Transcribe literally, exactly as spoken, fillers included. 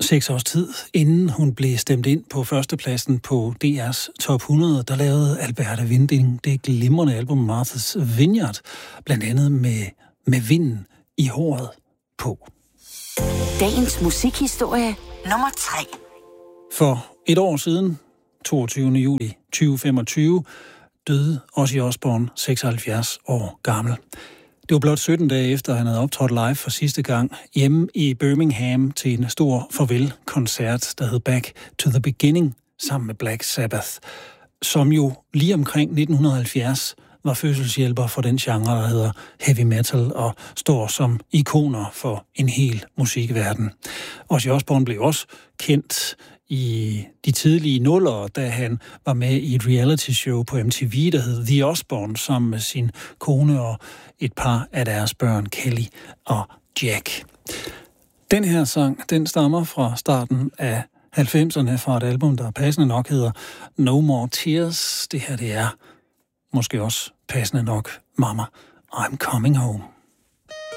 seks års tid, inden hun blev stemt ind på førstepladsen på D R's Top hundrede, der lavede Alberta Winding det glimrende album Martha's Vineyard, blandt andet med, med vinden i håret på. Dagens musikhistorie nummer tre. For et år siden, toogtyvende juli tyve femogtyve, døde Ozzy Osbourne, seksoghalvfjerds år gammel. Det var blot sytten dage efter, han havde optrådt live for sidste gang hjemme i Birmingham til en stor farvelkoncert, der hed Back to the Beginning, sammen med Black Sabbath, som jo lige omkring nitten halvfjerds var fødselshjælper for den genre, der hedder heavy metal, og står som ikoner for en hel musikverden. Ozzy Osbourne blev også kendt i de tidlige nuller, da han var med i et reality-show på M T V, der hed The Osbourne, sammen med sin kone og et par af deres børn, Kelly og Jack. Den her sang, den stammer fra starten af halvfemserne fra et album, der passende nok hedder No More Tears. Det her, det er måske også passende nok Mama, I'm Coming Home.